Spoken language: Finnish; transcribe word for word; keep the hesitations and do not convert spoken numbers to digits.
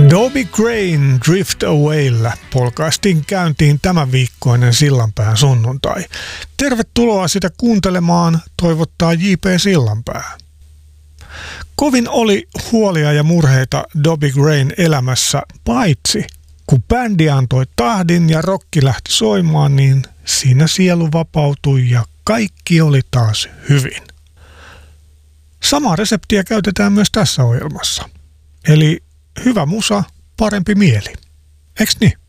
Dobie Grain Drift Awaylla polkaistiin käyntiin tämän viikkoinen Sillanpään sunnuntai. Tervetuloa sitä kuuntelemaan, toivottaa J P Sillanpää. Kovin oli huolia ja murheita Dobie Grain elämässä, paitsi kun bändi antoi tahdin ja rokki lähti soimaan, niin siinä sielu vapautui ja kaikki oli taas hyvin. Samaa reseptiä käytetään myös tässä ohjelmassa. Eli hyvä musa, parempi mieli. Eiks niin?